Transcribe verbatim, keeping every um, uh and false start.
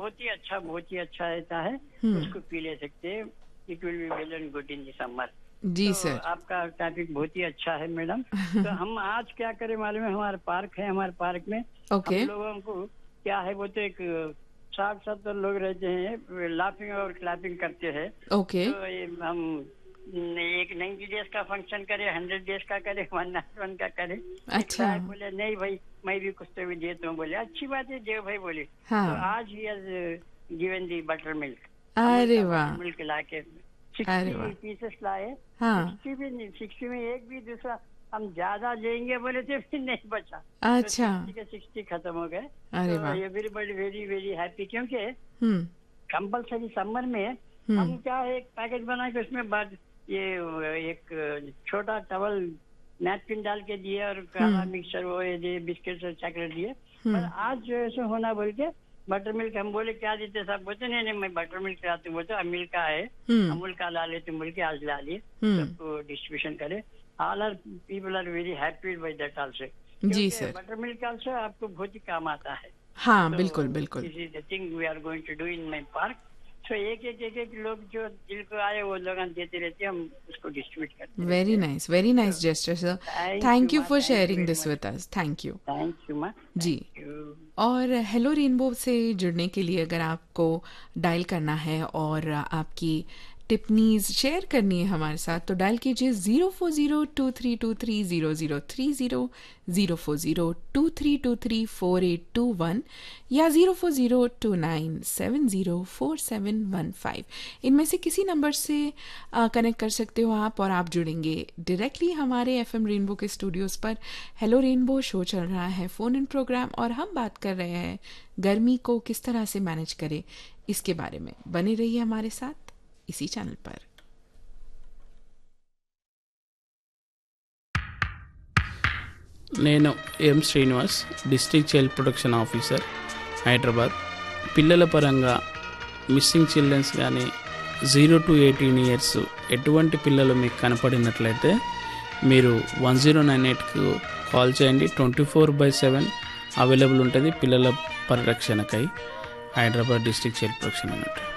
बहुत ही अच्छा बहुत ही अच्छा रहता है, उसको पी ले सकते हैं। It will be well and good in the summer. जी तो सर। आपका टॉपिक बहुत ही अच्छा है मैडम। तो हम आज क्या करें मालूम है, हमारा पार्क है, हमारे पार्क में ओके हम लोगों को क्या है, वो तो एक साठ सत्तर लोग रहते हैं, लाफिंग और क्लैपिंग करते हैं। ओके तो ये हम एक नाइन्टी डेज का फंक्शन करे, हंड्रेड डेज का करे, वन नाइट वन का करे। एक अच्छा साहब बोले नहीं भाई मैं भी कुछ तो भी देता हूँ। बोले अच्छी बात है देव भाई। बोले तो हाँ। आज ही given the butter milk, Amul अरे का वाह। बटर मिल्क ला के अरे सिक्सटी वाह। पीसेस लाए। हाँ। सिक्सटी भी नहीं, सिक्सटी में एक भी दूसरा हम ज्यादा लेंगे बोले थे, फिर नहीं बचा। तो अच्छा। सिक्सटी के सिक्सटी खत्म हो गए। अरे तो वाह। एवरीबडी वेरी वेरी हैप्पी, क्योंकि हम्म कंपलसरी समर में हम हम्म क्या है, एक पैकेट बना के उसमें बाद ये एक छोटा टवल नैपकिन डाल के दिए और काला हम्म मिक्सचर वो ये दिए, बिस्किट और चॉकलेट दिए। पर हम्म आज जो ऐसे होना बोल के बटर मिल्क हम बोले क्या देते साहब, बोलते नहीं नहीं मैं बटर मिल्क लाती हूँ। बोलते अमूल का है, हम्म अमूल का ला लेते बोल के आज ला लिए, हम्म सबको डिस्ट्रीब्यूशन करे। All are people are very happy by that also, जी क्योंकि सर। बटर मिल्क आल्सो आपको बहुत ही काम आता है। हाँ तो बिल्कुल बिल्कुल। This is the thing we are going to do in my park. तो एक एक एक एक लोग जो दिल को आए वो लोग देते रहते हैं, हम उसको डिस्ट्रीब्यूट करते रहते वेरी हैं। नाइस वेरी तो nice gesture sir. Thank you thank you माँ, for thank you sharing very this much. With us. Thank you. Thank you माँ, जी। Thank you. और हेलो रेनबो से जुड़ने के लिए अगर आपको डायल करना है और आपकी टिप्पणीज शेयर करनी है हमारे साथ, तो डायल कीजिए zero four zero two three to three zero zero three zero, zero four zero two three to three four eight to one या zero four zero two nine seven zero four seven one five. इनमें से किसी number से connect कर सकते हो आप और आप जुड़ेंगे डायरेक्टली हमारे एफएम रेनबो के स्टूडियोज़ पर। हेलो रेनबो शो चल रहा है, फ़ोन इन प्रोग्राम, और हम बात कर रहे हैं गर्मी को किस तरह से मैनेज करें इसके बारे में। बने रहिए हमारे साथ इसी चैनल पर। నేను ఎం Srinivas, district child protection officer, Hyderabad. పిల్లల పరంగా మిస్సింగ్ చిల్డ్రన్స్ కానీ జీరో టు ఎయిటీన్ ఇయర్స్ ఎటువంటి పిల్లలు మీకు కనపడినట్లయితే మీరు వన్ జీరో నైన్ ఎయిట్కు కాల్ చేయండి. Twenty four by seven available ఉంటుంది పిల్లల పరిరక్షణకై. హైదరాబాద్ డిస్ట్రిక్ట్ చైల్డ్ ప్రొటెక్షన్ అన్నట్టు.